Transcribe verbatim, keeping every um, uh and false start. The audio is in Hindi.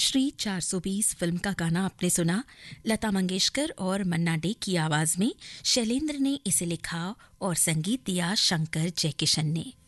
श्री चार सौ बीस फिल्म का गाना आपने सुना। लता मंगेशकर और मन्ना डे की आवाज में शैलेंद्र ने इसे लिखा और संगीत दिया शंकर जयकिशन ने।